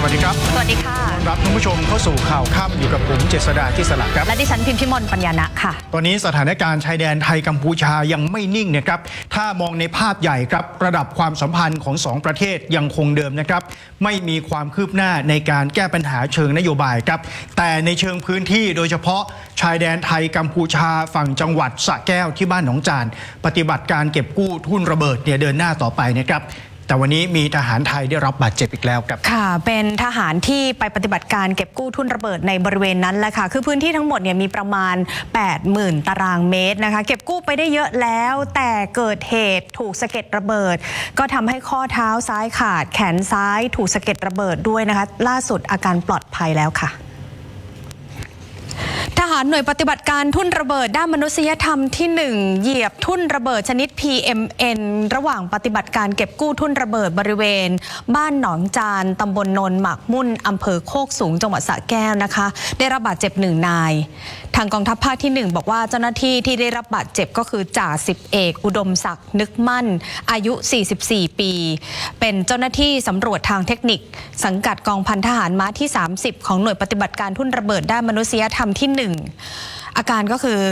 วัสดีครับสวัสดีค่ะต้อนรับท่านผู้ชมเข้าสู่ข่าวค่ำอยู่กับผมเจษดาที่สลักครับและดิฉันพิมพิมลปัญญานะค่ะตอนนี้สถานการณ์ชายแดนไทยกัมพูชายังไม่นิ่งนะครับถ้ามองในภาพใหญ่ครับระดับความสัมพันธ์ของ2ประเทศยังคงเดิมนะครับไม่มีความคืบหน้าในการแก้ปัญหาเชิงนโยบายครับแต่ในเชิงพื้นที่โดยเฉพาะชายแดนไทยกัมพูชาฝั่งจังหวัดสระแก้วที่บ้านหนองจานปฏิบัติการเก็บกู้ทุ่นระเบิดเดินหน้าต่อไปนะครับแต่วันนี้มีทหารไทยได้รับบาดเจ็บอีกแล้วครับค่ะเป็นทหารที่ไปปฏิบัติการเก็บกู้ทุ่นระเบิดในบริเวณนั้นแหละค่ะคือพื้นที่ทั้งหมดมีประมาณ 80,000 ตารางเมตรนะคะเก็บกู้ไปได้เยอะแล้วแต่เกิดเหตุถูกสะเก็ดระเบิดก็ทำให้ข้อเท้าซ้ายขาดแขนซ้ายถูกสะเก็ดระเบิดด้วยนะคะล่าสุดอาการปลอดภัยแล้วค่ะทหารหน่วยปฏิบัติการทุ่นระเบิดด้านมนุษยธรรมที่1เหยียบทุ่นระเบิดชนิด PMN ระหว่างปฏิบัติการเก็บกู้ทุ่นระเบิดบริเวณบ้านหนองจานตำบลโนนหมากมุ่นอำเภอโคกสูงจังหวัดสระแก้วนะคะได้รับบาดเจ็บ1 นายทางกองทัพภาคที่1บอกว่าเจ้าหน้าที่ที่ได้รับบาดเจ็บก็คือจ่าสิบเอกอุดมศักดิ์นึกมั่นอายุ44 ปีเป็นเจ้าหน้าที่สำรวจทางเทคนิคสังกัดกองพันทหารม้าที่30ของหน่วยปฏิบัติการทุ่นระเบิดด้านมนุษยธรรมที่1อาการก็คือ